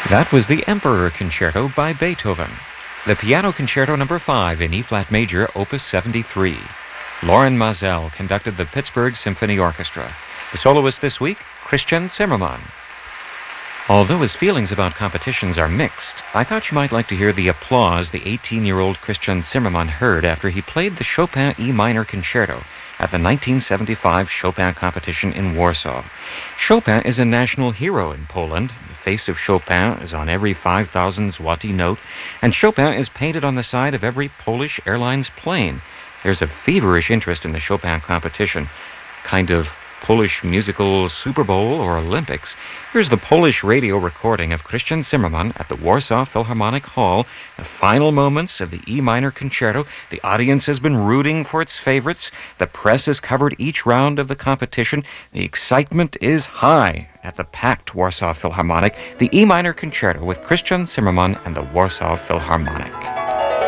That was the Emperor Concerto by Beethoven. The Piano Concerto No. 5 in E-flat major, Opus 73. Loren Maazel conducted the Pittsburgh Symphony Orchestra. The soloist this week, Christian Zimmermann. Although his feelings about competitions are mixed, I thought you might like to hear the applause the 18-year-old Christian Zimmermann heard after he played the Chopin E minor concerto at the 1975 Chopin competition in Warsaw. Chopin is a national hero in Poland. The face of Chopin is on every 5,000 zloty note, and Chopin is painted on the side of every Polish Airlines plane. There's a feverish interest in the Chopin competition, kind of Polish musical Super Bowl or Olympics. Here's the Polish radio recording of Christian Zimmermann at the Warsaw Philharmonic Hall. The final moments of the E minor concerto. The audience has been rooting for its favorites. The press has covered each round of the competition. The excitement is high at the packed Warsaw Philharmonic. The E minor concerto with Christian Zimmermann and the Warsaw Philharmonic.